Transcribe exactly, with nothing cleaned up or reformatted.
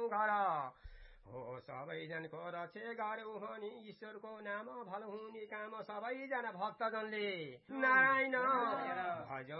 गर हो सबैजनको रक्षे गर्यो भने ईश्वरको नाम भल हुने काम सबैजना भक्तजनले नारायण भज